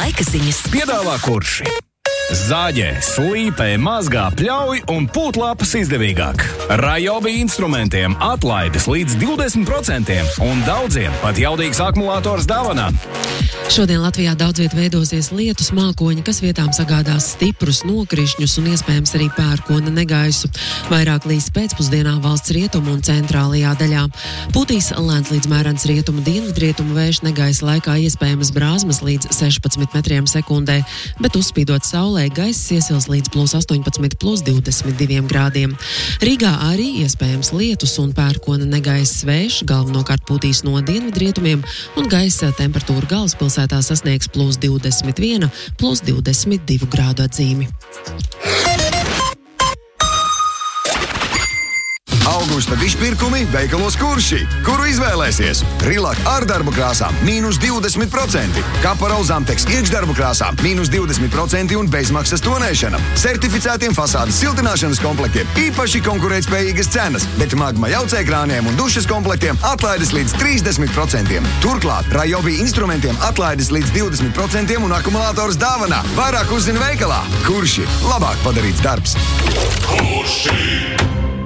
laika ziņas. Piedāvā Kurši. Zāģē, slīpē, mazgā, pļauj un pūtlapas izdevīgāk. Rajobi instrumentiem atlaides līdz 20% un daudziem pat jaudīgs akumulators dāvanā. Šodien Latvijā daudz viet veidosies lietus mākoņi, kas vietām sagādās stiprus nokrišņus un iespējams arī pērkona negaisu. Vairāk līdz pēcpusdienā valsts rietumu un centrālajā daļā. Pūtīs lēns līdz mērens rietumu dienvidrietumu vējš negaisa laikā iespējamas brāzmas līdz 16 metriem sekundē, bet uzspīdot saulē gaiss iesils līdz +18, +22 grādiem. Rīgā arī iespējams lietus un pērkona negaiss vējš, galvenokārt pūtīs no dienvidrietumiem un gaisa temperatūra galvaspilsētā sasniegs +21, +22 grādu atzīmi. Augusta dišpirkumi veikalos Kurši, kuru izvēlēsies. Rilak ar darba krāsām -20%, Kapara Zamteks iekšdarba krāsām -20% un bezmaksas tonēšana. Certificētiem fasādes siltināšanas komplektiem īpaši konkurētspējīgas cenas, bet Magma jaucēkrāniem un dušas komplektiem atlaides līdz 30%. Turklāt Rajobi instrumentiem atlaides līdz 20% un akumulators dāvanā. Vairāk uzzina veikalā. Kurši, labāk padarīts darbs. Kurši!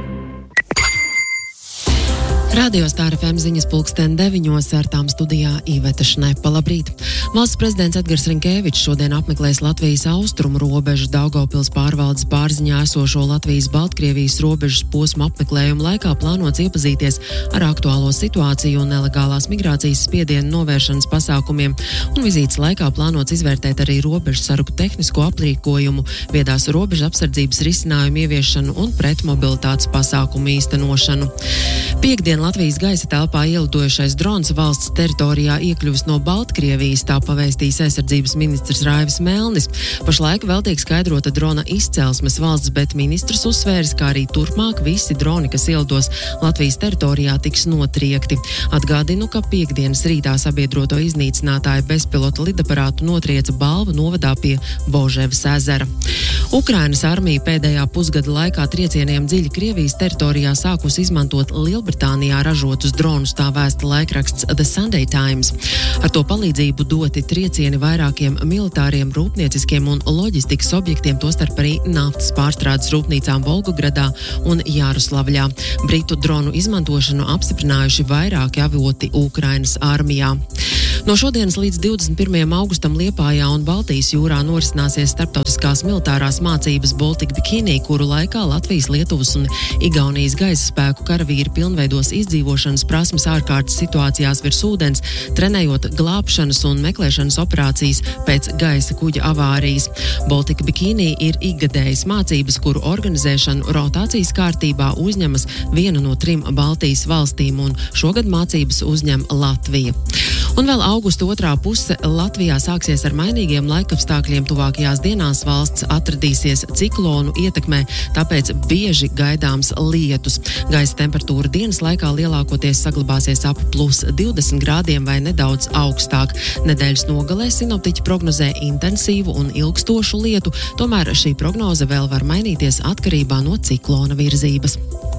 Radio Star FM ziņas 9:00 ar tām studijā Iveta Šnepa. Labrīt! Valsts prezidents Edgars Rinkēvičs šodien apmeklēs Latvijas austrumu robežu Daugavpils pārvaldes pārziņā esošo Latvijas-Baltkrievijas robežas posmu apmeklējumu laikā plānots iepazīties ar aktuālo situāciju un nelegālās migrācijas spiedienu novēršanas pasākumiem, un vizītes laikā plānots izvērtēt arī robežu sargu tehnisko aprīkojumu, viedās robežu apsardzības risinājumu ieviešanu un pretmobilitātes pasākumu īstenošanu. Piektdien Latvijas gaisa telpā ielidojušais drons valsts teritorijā iekļuvis no Baltkrievijas, tā pavēstīs aizsardzības ministrs Raivis Melnis. Pašlaik vēl tiek skaidrota drona izcelsmes valsts, bet ministrs uzsvēris, kā arī turpmāk visi droni, kas ielidos Latvijas teritorijā, tiks notriekti. Atgādinu, ka piekdienas rītā sabiedroto iznīcinātāju bezpilota lidaparātu notrieca Balvu novadā pie Boževas ezera. Ukrainas armija pēdējā pusgada laikā triecieniem dziļi Krievijas teritorijā sākus izmantot Lielbritānijā ražotus dronus, tā vēsta laikraksts The Sunday Times. Ar to palīdzību doti triecieni vairākiem militāriem, rūpnieciskiem un loģistikas objektiem, tostarp arī naftas pārstrādes rūpnīcām Volgogradā un Jāroslavļā. Britu dronu izmantošanu apstiprinājuši vairāki avoti Ukrainas armijā. No šodienas līdz 21. augustam Liepājā un Baltijas jūrā norisināsies starptautiskās militārās mācības Baltic Bikini, kuru laikā Latvijas, Lietuvas un Igaunijas gaisa spēku karavīri pilnveidos izdzīvošanas prasmes ārkārtas situācijās virs ūdens, trenējot glābšanas un meklēšanas operācijas pēc gaisa kuģa avārijas. Baltic Bikini ir ikgadējas mācības, kuru organizēšanu rotācijas kārtībā uzņemas viena no 3 Baltijas valstīm, un šogad mācības uzņem Latvija. Un vēl augusta otrā puse Latvijā sāksies ar mainīgiem laikapstākļiem. Tuvākajās dienās valsts atradīsies ciklonu ietekmē, tāpēc bieži gaidāms lietus. Gaisa temperatūra dienas laikā lielākoties saglabāsies ap +20 grādiem vai nedaudz augstāk. Nedēļas nogalē sinoptiķi prognozē intensīvu un ilgstošu lietu, tomēr šī prognoze vēl var mainīties atkarībā no ciklona virzības.